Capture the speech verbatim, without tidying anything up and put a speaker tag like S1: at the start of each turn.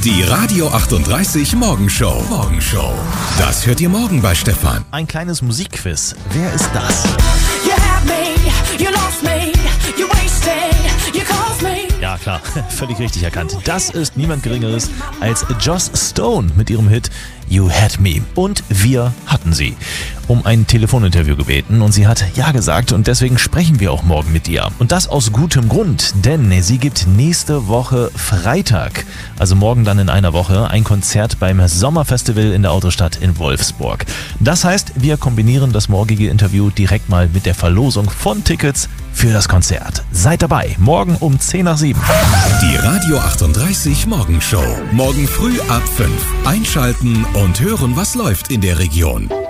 S1: Die Radio achtunddreißig Morgenshow. Morgenshow. Das hört ihr morgen bei Stefan.
S2: Ein kleines Musikquiz. Wer ist das?
S3: You had me, you lost me, you wasted, you caused me.
S2: Ja klar, völlig richtig erkannt. Das ist niemand Geringeres als Joss Stone mit ihrem Hit You Had Me. Und wir hatten sie um ein Telefoninterview gebeten und sie hat ja gesagt und deswegen sprechen wir auch morgen mit ihr. Und das aus gutem Grund, denn sie gibt nächste Woche Freitag, also morgen dann in einer Woche, ein Konzert beim Sommerfestival in der Autostadt in Wolfsburg. Das heißt, wir kombinieren das morgige Interview direkt mal mit der Verlosung von Tickets für das Konzert. Seid dabei, morgen um zehn nach sieben.
S1: Die Radio achtunddreißig Morgenshow. Morgen früh ab fünf. Einschalten und hören, was läuft in der Region.